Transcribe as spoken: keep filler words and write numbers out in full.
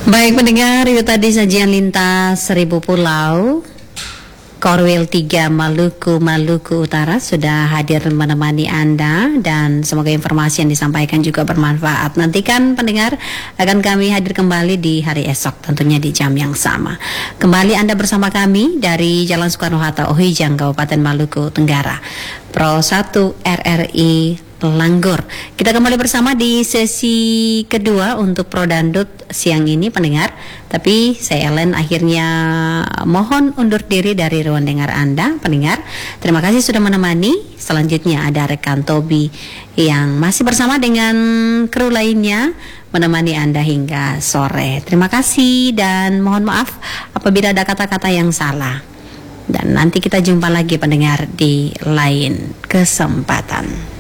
Baik pendengar, itu tadi sajian lintas Seribu Pulau Korwil tiga Maluku, Maluku Utara sudah hadir menemani Anda, dan semoga informasi yang disampaikan juga bermanfaat. Nantikan pendengar, akan kami hadir kembali di hari esok, tentunya di jam yang sama. Kembali Anda bersama kami dari Jalan Soekarno-Hatta, Ohijang, Kabupaten Maluku Tenggara. Pro satu R R I Langgor. Kita kembali bersama di sesi kedua untuk Pro Dandut siang ini pendengar. Tapi saya Ellen akhirnya mohon undur diri dari ruang dengar Anda pendengar. Terima kasih sudah menemani. Selanjutnya ada rekan Tobi yang masih bersama dengan kru lainnya menemani Anda hingga sore. Terima kasih dan mohon maaf apabila ada kata-kata yang salah. Dan nanti kita jumpa lagi pendengar di lain kesempatan.